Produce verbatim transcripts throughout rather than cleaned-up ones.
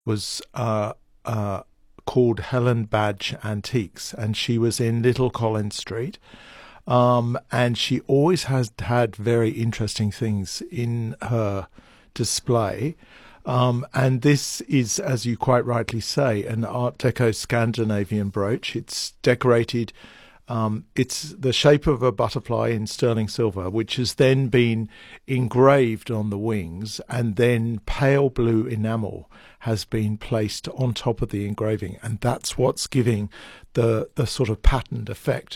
was uh, uh, called Helen Badge Antiques, and she was in Little Collins Street. Um, and she always has had very interesting things in her display. Um, and this is, as you quite rightly say, an Art Deco Scandinavian brooch. It's decorated, um, it's the shape of a butterfly in sterling silver, which has then been engraved on the wings, and then pale blue enamel has been placed on top of the engraving. And that's what's giving the, the sort of patterned effect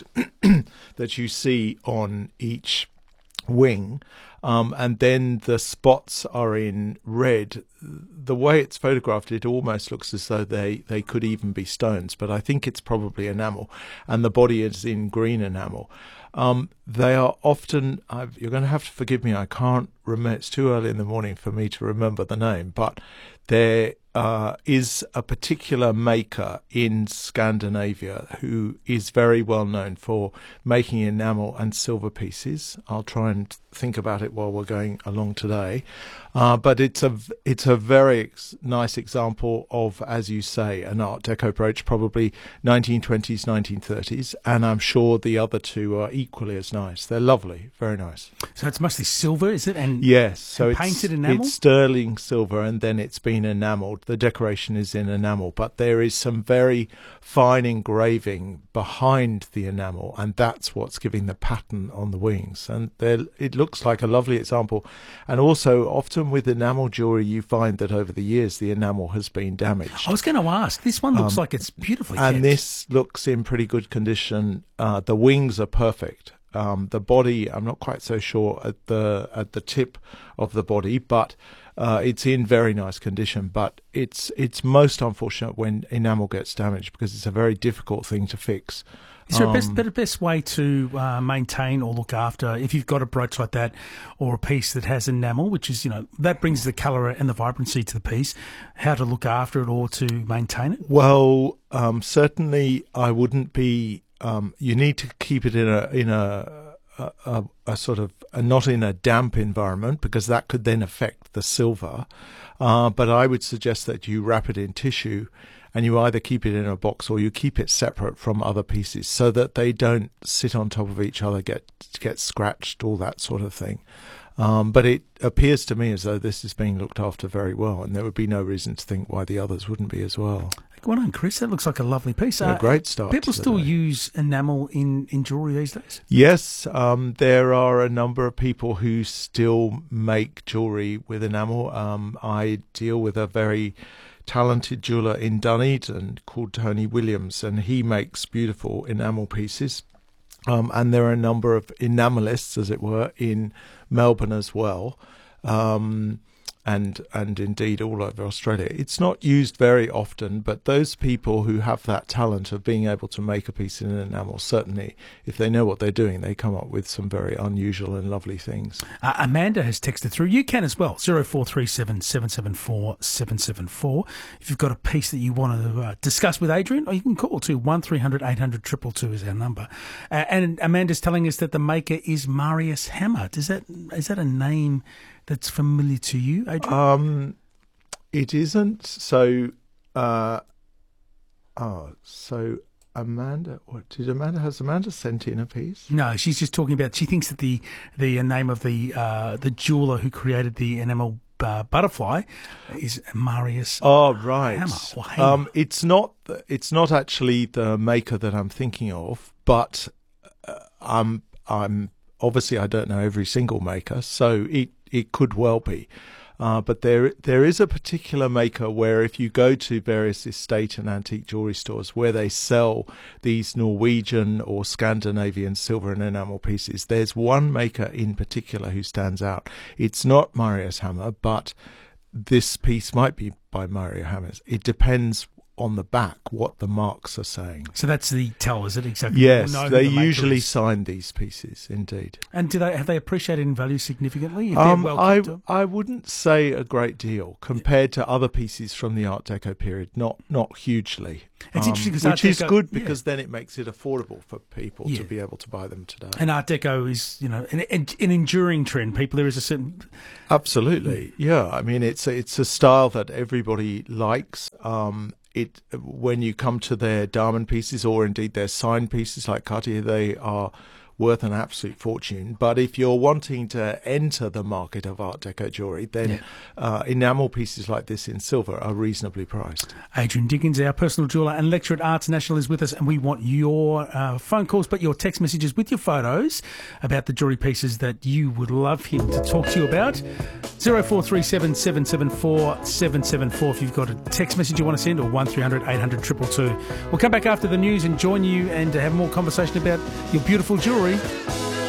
that you see on each wing. Um, and then the spots are in red. The way it's photographed, it almost looks as though they, they could even be stones, but I think it's probably enamel. And the body is in green enamel. Um, they are often, I've, you're going to have to forgive me, I can't remember, it's too early in the morning for me to remember the name, but there uh, is a particular maker in Scandinavia who is very well known for making enamel and silver pieces. I'll try and think about it while we're going along today. Uh, but it's a, it's a very ex- nice example of, as you say, an Art Deco brooch, probably nineteen twenties, nineteen thirties, and I'm sure the other two are equally as nice. They're lovely, very nice. So it's mostly silver, is it? And yes, so and it's painted enamel? It's sterling silver, and then it's been enamelled. The decoration is in enamel, but there is some very fine engraving behind the enamel, and that's what's giving the pattern on the wings. And it looks like a lovely example. And also, often with enamel jewellery, you find that over the years the enamel has been damaged. I was going to ask, this one looks Um, like it's beautifully and kept. this looks in pretty good condition. Uh, the wings are perfect. Um, the body, I'm not quite so sure at the at the tip of the body, but uh, it's in very nice condition. But it's it's most unfortunate when enamel gets damaged, because it's a very difficult thing to fix. Is there a Um, best, better best way to uh, maintain or look after, if you've got a brooch like that or a piece that has enamel, which is, you know, that brings the colour and the vibrancy to the piece, how to look after it or to maintain it? Well, um, certainly I wouldn't be. Um, you need to keep it in a in a a, a, a sort of a, not in a damp environment, because that could then affect the silver. Uh, but I would suggest that you wrap it in tissue, and you either keep it in a box or you keep it separate from other pieces, so that they don't sit on top of each other, get get scratched, all that sort of thing. Um, but it appears to me as though this is being looked after very well, and there would be no reason to think why the others wouldn't be as well. Go on, Chris. That looks like a lovely piece. A great start. People to the still day. use enamel in, in jewellery these days? Yes, um, there are a number of people who still make jewellery with enamel. Um, I deal with a very talented jeweller in Dunedin called Tony Williams, and he makes beautiful enamel pieces. Um, and there are a number of enamelists, as it were, in Melbourne as well, um, and and indeed all over Australia. It's not used very often, but those people who have that talent of being able to make a piece in enamel, certainly, if they know what they're doing, they come up with some very unusual and lovely things. Uh, Amanda has texted through. You can as well, zero four three seven, seven seven four, seven seven four. If you've got a piece that you want to uh, discuss with Adrian, or you can call to one three hundred, eight hundred, two two two is our number. Uh, and Amanda's telling us that the maker is Marius Hammer. Does that, is that a name that's familiar to you, Adrian? Um, it isn't. So, uh, oh, so Amanda, what did Amanda, has Amanda sent in a piece? No, she's just talking about, she thinks that the the name of the uh, the jeweller who created the enamel uh, butterfly is Marius. Oh, right. Hammer, or Hammer. Um, it's not. It's not actually the maker that I'm thinking of, but uh, I'm. I'm obviously I don't know every single maker, so it it could well be. Uh, but there there is a particular maker where, if you go to various estate and antique jewellery stores where they sell these Norwegian or Scandinavian silver and enamel pieces, there's one maker in particular who stands out. It's not Marius Hammer, but this piece might be by Mario Hammer. It depends on the back what the marks are saying. So that's the tell, is it exactly? Yes, We'll know they who the maker usually is. sign these pieces, indeed. And do they have they appreciated in value significantly? If they're Um, well I kept? I wouldn't say a great deal compared to other pieces from the Art Deco period. Not not hugely. It's Um, interesting 'cause which Art is Deco- good yeah. because then it makes it affordable for people Yeah. to be able to buy them today. And Art Deco is, you know, an, an an enduring trend. People, there is a certain. Absolutely, yeah. I mean, it's a, it's a style that everybody likes. Um, it when you come to their diamond pieces, or indeed their sign pieces like Cartier, they are worth an absolute fortune. But if you're wanting to enter the market of Art Deco jewellery, then Yeah. uh, enamel pieces like this in silver are reasonably priced. Adrian Dickens, our personal jeweller and lecturer at Arts National, is with us, and we want your uh, phone calls, but your text messages with your photos about the jewellery pieces that you would love him to talk to you about. zero four three seven, seven seven four, seven seven four if you've got a text message you want to send, or one three hundred, eight hundred, two two two. We'll come back after the news and join you and have more conversation about your beautiful jewellery.